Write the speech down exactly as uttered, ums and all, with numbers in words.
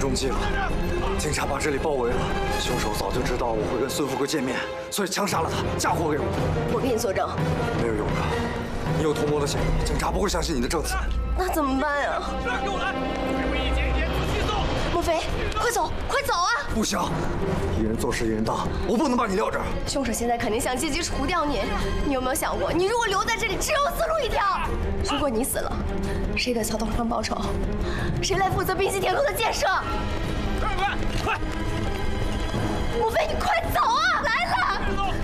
中计了，警察把这里包围了，凶手早就知道我会跟孙富贵见面，所以枪杀了他，嫁祸给我。 我给你作证。 没有用的，你有图谋的嫌疑，警察不会相信你的证词。 那怎么办呀？ 给我来！会议间严肃起诉。 莫非，快走，快走啊！ 不行，一人做事一人当，我不能把你撂这儿。 凶手现在肯定想借机除掉你，你有没有想过，你如果留在这里，只有死路一条？如果你死了，谁给曹东升报仇？谁来负责滨西铁路的建设？ 快快快！ 莫非，你快走啊！来了！